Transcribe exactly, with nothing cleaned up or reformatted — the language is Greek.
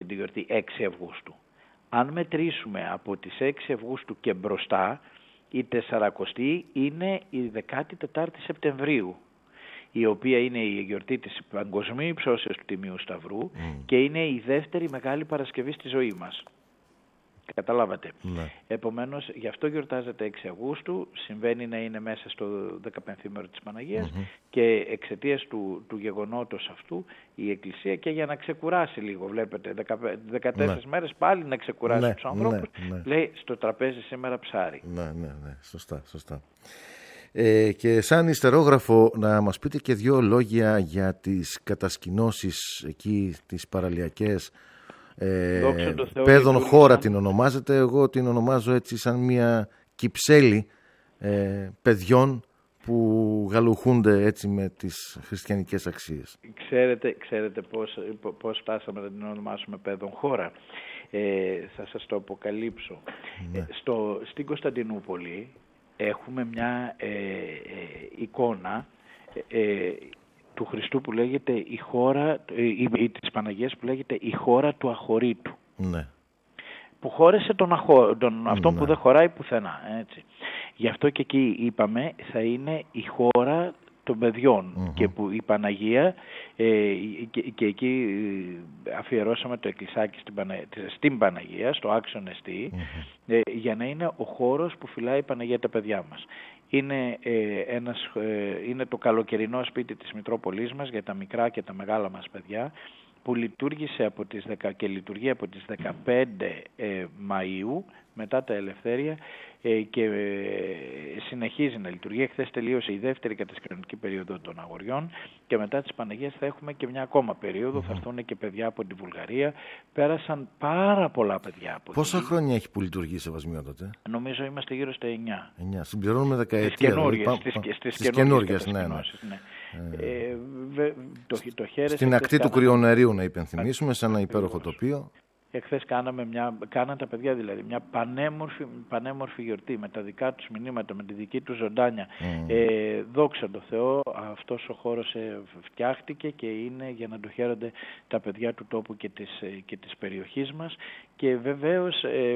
τη γιορτή έξι Αυγούστου. Αν μετρήσουμε από τις έξι Αυγούστου και μπροστά, η τεσσαρακοστή είναι η δεκάτη τετάρτη Σεπτεμβρίου, η οποία είναι η γιορτή της Παγκοσμίου Υψώσεως του Τιμίου Σταυρού mm. και είναι η δεύτερη Μεγάλη Παρασκευή στη ζωή μας. Καταλάβατε. Ναι. Επομένως, γι' αυτό γιορτάζεται έξι Αυγούστου, συμβαίνει να είναι μέσα στο δεκαπενθήμερο της Παναγίας mm-hmm. και εξαιτίας του, του γεγονότος αυτού η Εκκλησία, και για να ξεκουράσει λίγο, βλέπετε, δεκατέσσερις ναι. μέρες πάλι να ξεκουράσει ναι, τους ανθρώπους, ναι, ναι. λέει στο τραπέζι σήμερα ψάρι. Ναι, ναι, ναι, σωστά, σωστά. Ε, και σαν ιστερόγραφο να μας πείτε και δύο λόγια για τις κατασκηνώσεις εκεί, τις παραλιακές. Ε, Πέδων χώρα την ονομάζεται, εγώ την ονομάζω έτσι σαν μια κυψέλη ε, παιδιών που γαλουχούνται έτσι με τις χριστιανικές αξίες. Ξέρετε, ξέρετε πώς, πώς φτάσαμε να την ονομάσουμε Πέδων χώρα. Ε, θα σας το αποκαλύψω. Ναι. Στο, στην Κωνσταντινούπολη έχουμε μια ε, ε, εικόνα ε, του Χριστού που λέγεται η χώρα, ή, ή της Παναγίας που λέγεται η χώρα του αχωρήτου. Ναι. Που χώρεσε τον, αχω, τον αυτόν ναι. που δεν χωράει πουθενά. Έτσι. Γι' αυτό και εκεί είπαμε θα είναι η χώρα των παιδιών mm-hmm. και που η Παναγία ε, και, και εκεί αφιερώσαμε το εκκλησάκι στην, Πανα, στην Παναγία, στο άξιον εστί, mm-hmm. ε, για να είναι ο χώρος που φυλάει η Παναγία τα παιδιά μας. Είναι, ε, ένας, ε, είναι το καλοκαιρινό σπίτι της Μητρόπολης μας για τα μικρά και τα μεγάλα μας παιδιά, που λειτουργήσε από τις δέκα και λειτουργεί από τις δεκαπέντε ε, Μαΐου μετά τα ελευθέρια ε, και ε, συνεχίζει να λειτουργεί. Χθες τελείωσε η δεύτερη κατασκηνωτική περίοδο των αγοριών και μετά τις Παναγίες θα έχουμε και μια ακόμα περίοδο. Mm-hmm. Θα έρθουν και παιδιά από τη Βουλγαρία. Πέρασαν πάρα πολλά παιδιά από Πόσα εκεί. Χρόνια έχει που λειτουργεί Σεβασμιότατε? Νομίζω είμαστε γύρω στα εννιά. εννιά. Συμπληρώνουμε δεκαετία. Στις καινούργιες, ναι, ναι. ναι. Ε, βε, το, το Στην ακτή του Κρυονερίου να υπενθυμίσουμε, σε ένα υπέροχο τοπίο. Εχθές κάναμε μια, κάναν τα παιδιά δηλαδή μια πανέμορφη, πανέμορφη γιορτή με τα δικά τους μηνύματα, με τη δική τους ζωντάνια. Mm. Ε, δόξα τω Θεώ, αυτός ο χώρος ε, φτιάχτηκε και είναι για να το χαίρονται τα παιδιά του τόπου και της, ε, και της περιοχής μας. Και βεβαίως ε,